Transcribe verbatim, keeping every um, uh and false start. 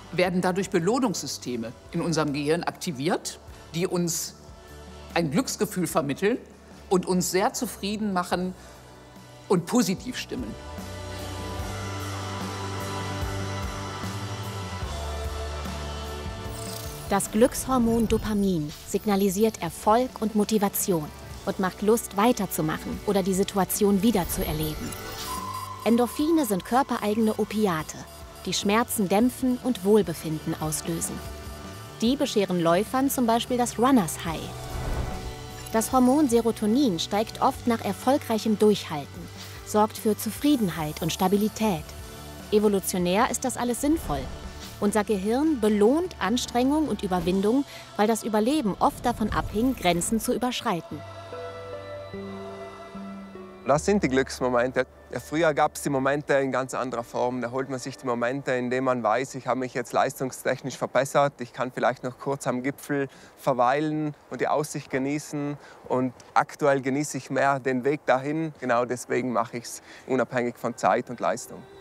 werden dadurch Belohnungssysteme in unserem Gehirn aktiviert, die uns ein Glücksgefühl vermitteln und uns sehr zufrieden machen und positiv stimmen. Das Glückshormon Dopamin signalisiert Erfolg und Motivation und macht Lust, weiterzumachen oder die Situation wiederzuerleben. Endorphine sind körpereigene Opiate, die Schmerzen dämpfen und Wohlbefinden auslösen. Die bescheren Läufern zum Beispiel das Runners High. Das Hormon Serotonin steigt oft nach erfolgreichem Durchhalten, sorgt für Zufriedenheit und Stabilität. Evolutionär ist das alles sinnvoll. Unser Gehirn belohnt Anstrengung und Überwindung, weil das Überleben oft davon abhing, Grenzen zu überschreiten. Das sind die Glücksmomente. Ja, früher gab es die Momente in ganz anderer Form. Da holt man sich die Momente, in denen man weiß, ich habe mich jetzt leistungstechnisch verbessert. Ich kann vielleicht noch kurz am Gipfel verweilen und die Aussicht genießen. Und aktuell genieße ich mehr den Weg dahin. Genau deswegen mache ich es unabhängig von Zeit und Leistung.